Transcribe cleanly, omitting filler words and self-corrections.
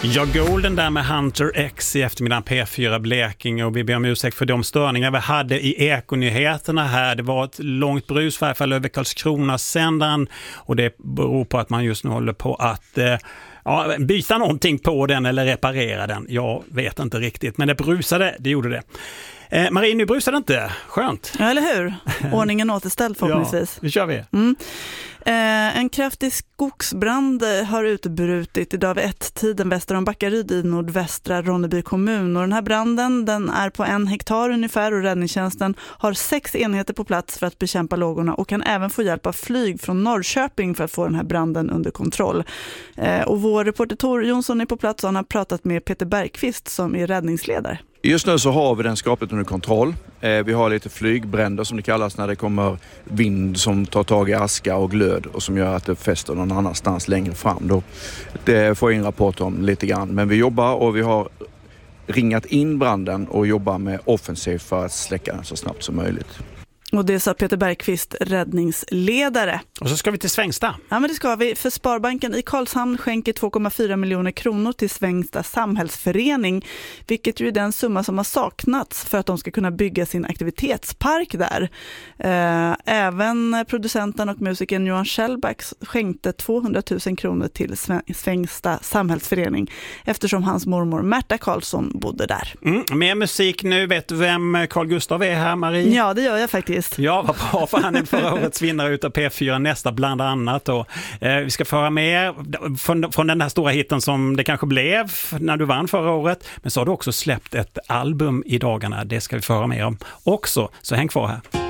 Ja, Golden där med Hunter X i eftermiddagen P4 Blekinge, och vi ber om ursäkt för de störningar vi hade i ekonyheterna här. Det var ett långt brus i alla fall över Karlskrona-sändaren, och det beror på att man just nu håller på att byta någonting på den eller reparera den. Jag vet inte riktigt, men det brusade, det gjorde det. Marie, nu brusade inte. Skönt. Ja, eller hur? Ordningen återställd förhoppningsvis. Ja, nu kör vi. En kraftig skogsbrand har utbrutit idag vid 1-tiden väster om Backaryd i nordvästra Ronneby kommun. Och den här branden, den är på 1 hektar ungefär, och räddningstjänsten har 6 enheter på plats för att bekämpa lågorna och kan även få hjälp av flyg från Norrköping för att få den här branden under kontroll. Och vår reporter Tor Jonsson är på plats och han har pratat med Peter Bergqvist som är räddningsledare. Just nu så har vi den skapligt under kontroll. Vi har lite flygbränder som det kallas när det kommer vind som tar tag i aska och glöd och som gör att det fäster någon annanstans längre fram. Då. Det får jag in rapport om lite grann. Men vi jobbar och vi har ringat in branden och jobbar med offensiv för att släcka den så snabbt som möjligt. Och det sa Peter Bergqvist, räddningsledare. Och så ska vi till Svängsta. Ja, men det ska vi. För Sparbanken i Karlshamn skänker 2,4 miljoner kronor till Svängsta samhällsförening. Vilket ju är den summa som har saknats för att de ska kunna bygga sin aktivitetspark där. Även producenten och musikern Johan Kjellback skänkte 200 000 kronor till Svängsta samhällsförening. Eftersom hans mormor Märta Karlsson bodde där. Mer musik nu. Vet du vem Carl Gustav är här, Marie? Ja, det gör jag faktiskt. Ja, vad bra, för han är förra årets vinnare utav P4 nästa bland annat. Och, vi ska få höra mer från den här stora hitten som det kanske blev när du vann förra året. Men så har du också släppt ett album i dagarna. Det ska vi få höra mer om också, så häng kvar här.